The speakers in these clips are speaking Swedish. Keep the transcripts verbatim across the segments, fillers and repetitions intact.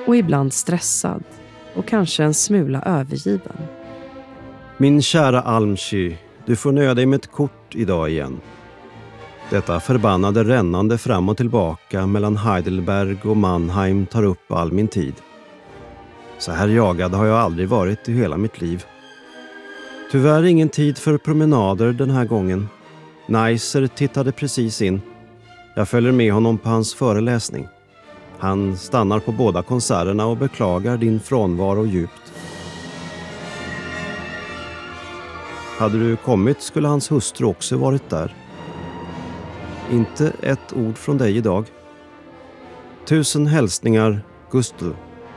och ibland stressad och kanske en smula övergiven. Min kära Almsky, du får nöja dig med ett kort idag igen. Detta förbannade rännande fram och tillbaka mellan Heidelberg och Mannheim tar upp all min tid. Så här jagad har jag aldrig varit i hela mitt liv. Tyvärr ingen tid för promenader den här gången. Neisser tittade precis in. Jag följer med honom på hans föreläsning. Han stannar på båda konserterna och beklagar din frånvaro djupt. Hade du kommit skulle hans hustru också varit där. Inte ett ord från dig idag. Tusen hälsningar, Gustl.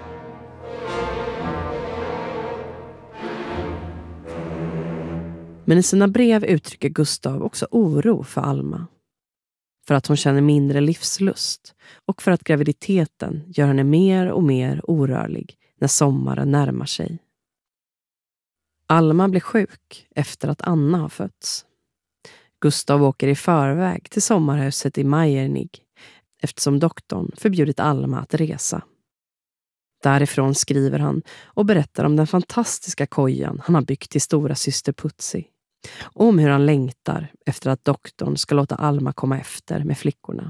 Men i sina brev uttrycker Gustav också oro för Alma. För att hon känner mindre livslust och för att graviditeten gör henne mer och mer orörlig när sommaren närmar sig. Alma blir sjuk efter att Anna har fötts. Gustav åker i förväg till sommarhuset i Meiernig eftersom doktorn förbjudit Alma att resa. Därifrån skriver han och berättar om den fantastiska kojan han har byggt till stora syster Putsi. Och om hur han längtar efter att doktorn ska låta Alma komma efter med flickorna.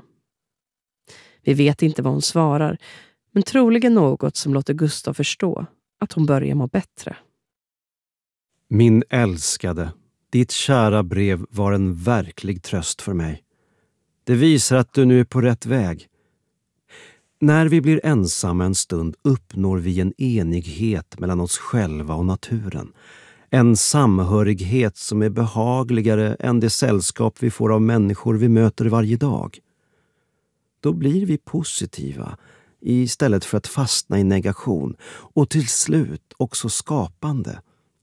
Vi vet inte vad hon svarar, men troligen något som låter Gustav förstå att hon börjar må bättre. Min älskade, ditt kära brev var en verklig tröst för mig. Det visar att du nu är på rätt väg. När vi blir ensamma en stund uppnår vi en enighet mellan oss själva och naturen. En samhörighet som är behagligare än det sällskap vi får av människor vi möter varje dag. Då blir vi positiva istället för att fastna i negation och till slut också skapande.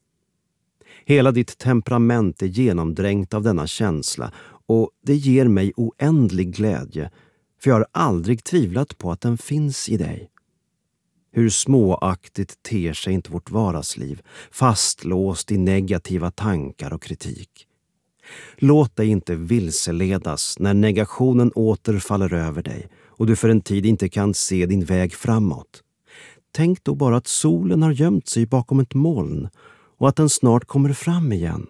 Hela ditt temperament är genomdränkt av denna känsla och det ger mig oändlig glädje, för jag har aldrig tvivlat på att den finns i dig. Hur småaktigt ter sig inte vårt vardagsliv, fastlåst i negativa tankar och kritik. Låt dig inte vilseledas när negationen åter faller över dig och du för en tid inte kan se din väg framåt. Tänk då bara att solen har gömt sig bakom ett moln och att den snart kommer fram igen.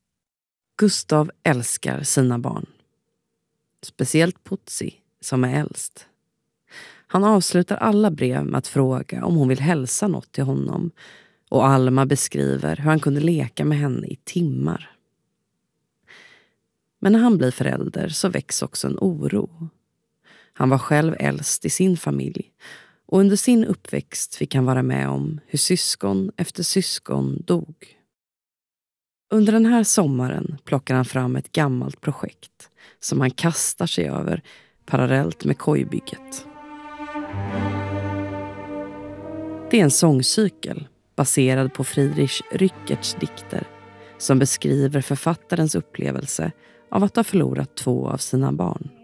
Gustav älskar sina barn. Speciellt Putsi, som är äldst. Han avslutar alla brev med att fråga om hon vill hälsa något till honom. Och Alma beskriver hur han kunde leka med henne i timmar. Men när han blir förälder så väcks också en oro. Han var själv äldst i sin familj. Och under sin uppväxt fick han vara med om hur syskon efter syskon dog. Under den här sommaren plockar han fram ett gammalt projekt som han kastar sig över parallellt med kojbygget. Det är en sångcykel baserad på Friedrich Rückerts dikter som beskriver författarens upplevelse av att ha förlorat två av sina barn.